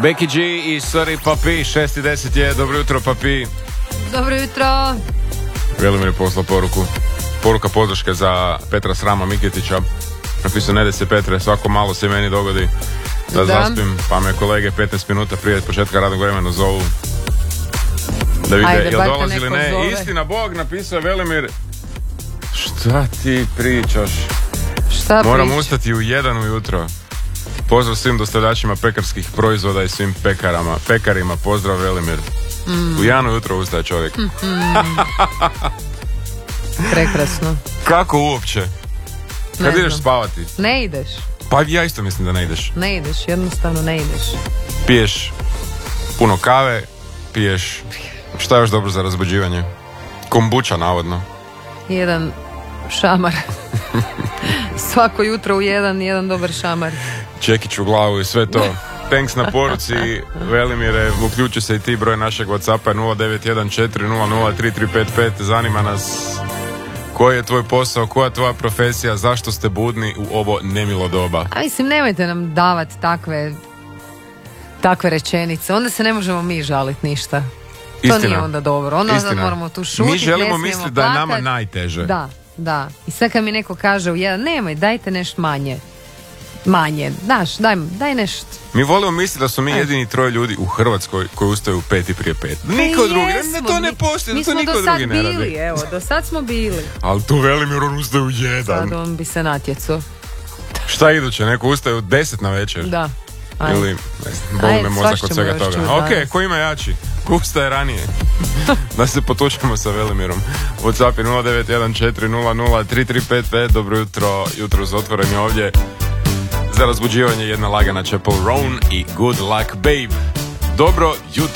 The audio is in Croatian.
Becky G i Sorry Papi, 6:10 je, dobro jutro Papi. Dobro jutro. Velimir je poslao poruku. Poruka podrške za Petra Srama Miketića. Napisao, ne da se Petre, svako malo se meni dogodi da zaspim, pa me kolege 15 minuta prije početka radnog vremena zovu da vide ajde, jel dolazi ili ne. zove. Istina Bog, napisao Velimir, šta ti pričaš? Šta Moram priča? ustati u 1 ujutro. Pozdrav svim dostavljačima pekarskih proizvoda i svim pekarima, pozdrav Velimir. U 1 ujutro ustaje čovjek. Prekrasno. Kako uopće? Ne Kad ideš znam. spavati? Ne ideš. Pa ja isto mislim da ne ideš. Ne ideš, jednostavno ne ideš. Piješ puno kave, piješ šta je još dobro za razbuđivanje? Kombuča navodno. Jedan šamar. Svako jutro u jedan dobar šamar. Čekić u glavu i sve to. Thanks na poruci, Velimire, uključi se i ti, broj našeg WhatsAppa je 0914003355, zanima nas koji je tvoj posao, koja je tvoja profesija, zašto ste budni u ovo nemilo doba. A mislim, nemojte nam davati takve rečenice, onda se ne možemo mi žaliti ništa. To Istina. nije onda dobro, onda Istina. moramo tu šutiti. Mi želimo misliti da je nama najteže. Da. I sad kad mi neko kaže u jedan, nemoj, dajte nešto manje. Daš, daj nešto. Mi volimo misliti da smo mi jedini 3 ljudi u Hrvatskoj koji ustaju u 5 prije 5. Niko drugi, to ne postoji, to niko drugi ne radi. Mi smo do sad bili, evo, do sad smo bili. Ali tu Velimir, on ustaje u 1. Sad on bi se natjecao. Šta iduće, neko ustaje u 10 na večer? Da. Ajde. Ili, ne znam, boli me mozak svašta od svega ćemo još toga. čuti Ok, danas. ko ima jači? Ko ustaje ranije? Da se potučemo sa Velimirom. WhatsApp je 0914003355. Dobro jutro za otvorenje ovdje. Za razbuđivanje jedna lagana Chapel Roan i Good Luck Babe. Dobro jutro.